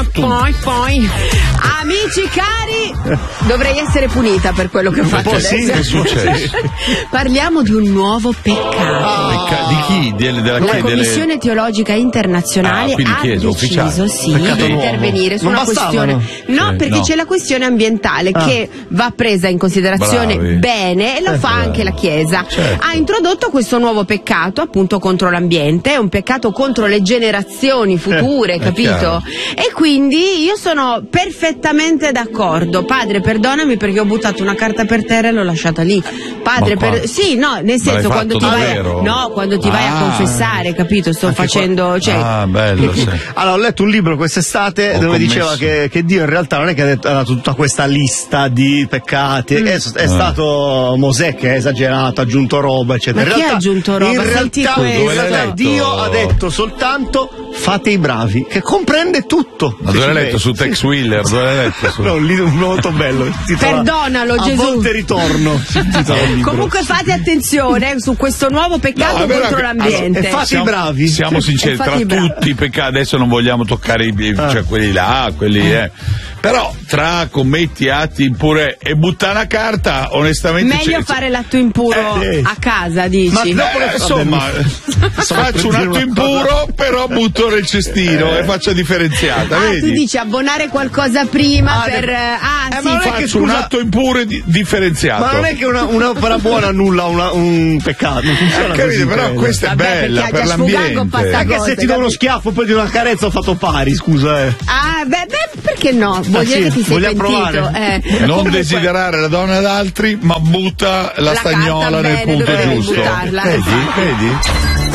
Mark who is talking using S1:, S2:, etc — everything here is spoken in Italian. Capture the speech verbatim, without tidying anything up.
S1: Poi, poi. Amici cari, dovrei essere punita per quello che ho fatto adesso.
S2: Sì, che è successo?
S1: Parliamo di un nuovo peccato.
S2: Oh. Pecca- di chi? Delle, della
S1: La
S2: chi?
S1: Commissione
S2: delle...
S1: Teologica Internazionale
S2: ah,
S1: ha
S2: chiesa,
S1: deciso sì, di intervenire su
S3: non
S1: una questione. No,
S2: sì,
S1: perché
S2: no.
S1: c'è la questione ambientale
S3: ah.
S1: che va presa in considerazione
S2: Bravi.
S1: bene e lo
S2: Eh,
S1: fa
S2: bravo.
S1: anche la Chiesa.
S2: Certo.
S1: Ha introdotto questo nuovo peccato appunto contro l'ambiente, è un peccato contro le generazioni future,
S2: Eh,
S1: capito?
S2: chiaro.
S1: E quindi io sono perfettamente d'accordo. Padre, perdonami perché ho buttato una carta per terra e l'ho lasciata lì. Padre,
S2: Ma qua-
S1: per... sì, no, nel
S2: Ma l'hai
S1: senso quando ti
S2: fatto
S1: vai
S2: davvero?
S1: no, quando ti vai a
S2: Ah.
S1: confessare, capito? Sto
S3: Anche
S1: facendo, cioè
S2: Ah, bello, sì.
S3: Allora, ho letto un libro quest'estate
S2: Ho
S3: dove
S2: commesso.
S3: diceva che, che Dio in realtà non è che ha, detto, ha dato tutta questa lista di peccati,
S1: Mm.
S3: è, è stato Mosè che ha esagerato, ha aggiunto roba, eccetera.
S1: Ma
S3: in
S1: chi
S3: realtà,
S1: ha aggiunto roba?
S3: In
S1: Senti
S3: realtà,
S1: questo.
S3: in realtà
S2: Dove l'hai
S3: Dio
S2: letto?
S3: ha detto soltanto fate i bravi, che comprende tutto.
S2: Ma
S3: Se
S2: dove
S3: ci
S2: l'hai letto?
S3: pensi.
S2: Su Tex Wheeler? Dove l'hai letto? Su...
S3: No, un libro molto bello. si intitola
S1: Perdonalo,
S3: A
S1: Gesù.
S3: volte ritorno. si intitola il libro.
S1: Comunque fate attenzione su questo nuovo peccato
S2: No, è vero
S1: contro
S2: che-
S1: l'ambiente.
S3: allora, e fate
S2: siamo,
S3: i bravi.
S2: siamo sinceri,
S1: E fate
S2: tra
S1: i bravi.
S2: tutti i peccati, adesso non vogliamo toccare i, cioè quelli là, quelli eh. Però tra commetti atti impure e buttare una carta, onestamente
S1: Meglio
S2: c'è-
S1: fare l'atto impuro
S3: Eh, sì.
S1: a casa, dici?
S3: Ma
S2: Eh,
S3: dopo le-
S2: insomma, faccio un atto impuro, però butto nel cestino e faccio differenziata,
S1: Ah,
S2: vedi?
S1: tu dici abbonare qualcosa prima
S3: Ah,
S1: per...
S3: de-
S1: Ah,
S3: Eh,
S1: sì,
S3: ma non è
S1: fa-
S3: che-
S2: Faccio un
S3: scusa-
S2: atto impuro e di- differenziato.
S3: Ma non è che una, un'opera buona annulla una- un peccato, non funziona
S2: Eh, capito,
S3: così,
S2: però
S3: credo.
S2: questa è
S1: Vabbè,
S2: bella
S1: perché
S2: per
S1: a Giasfugango
S2: l'ambiente.
S1: passa-
S3: Anche
S1: cose,
S3: se ti do uno
S1: capito?
S3: schiaffo poi di una carezza ho fatto pari, scusa eh.
S1: Ah, beh, beh, perché no? Vuol
S3: Ah,
S1: dire
S3: sì,
S1: che ti sei
S3: vogliamo
S1: pentito.
S3: provare?
S1: Eh.
S2: Non
S1: Comunque-
S2: desiderare la donna d'altri, ma butta la,
S1: La carta
S2: stagnola nel
S1: bene
S2: punto
S1: dove devi
S2: giusto.
S1: buttarla.
S2: Vedi, vedi?